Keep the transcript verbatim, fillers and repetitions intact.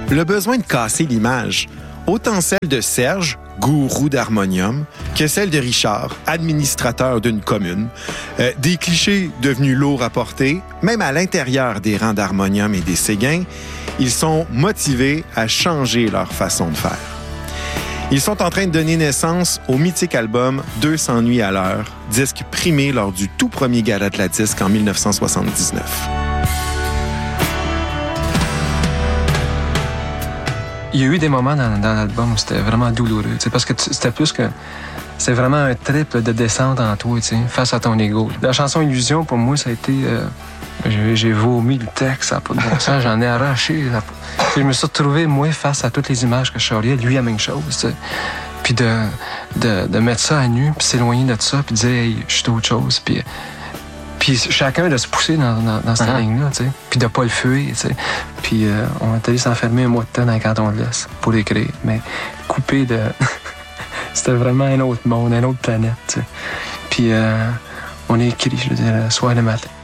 le besoin de casser l'image, autant celle de Serge, gourou d'harmonium, que celle de Richard, administrateur d'une commune. Euh, des clichés devenus lourds à porter, même à l'intérieur des rangs d'harmonium et des Séguins, ils sont motivés à changer leur façon de faire. Ils sont en train de donner naissance au mythique album deux cents nuits à l'heure, disque primé lors du tout premier gala de la disque en dix-neuf cent soixante-dix-neuf. Il y a eu des moments dans, dans l'album où c'était vraiment douloureux, parce que c'était plus que... C'est vraiment un trip de descente en toi, face à ton ego. La chanson Illusion, pour moi, ça a été... Euh, j'ai, j'ai vomi le texte, ça n'a pas de bon sens, j'en ai arraché. Je me suis retrouvé, moi, face à toutes les images que je charriais, lui, la même chose. T'sais. Puis de, de, de mettre ça à nu, puis s'éloigner de ça, puis dire, hey, je suis autre chose. Puis, puis chacun de se pousser dans, dans, dans cette uh-huh. ligne-là, tu sais. Puis de pas le fuir, tu sais. Puis euh, on est allé s'enfermer un mois de temps dans le canton de l'Est pour écrire. Mais coupé de... C'était vraiment un autre monde, une autre planète, tu sais. Puis euh, on a écrit, je veux dire, le soir et le matin.